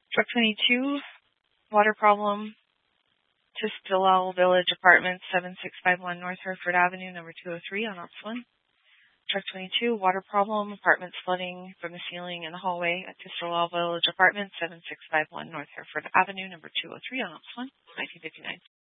Truck 22, water problem, Tisdalal Village Apartments, 7651 North Hereford Avenue, number 203 on Ops 1. Truck 22, water problem, apartments flooding from the ceiling in the hallway at Tisdalal Village Apartments, 7651 North Hereford Avenue, number 203 on Ops 1, 1959.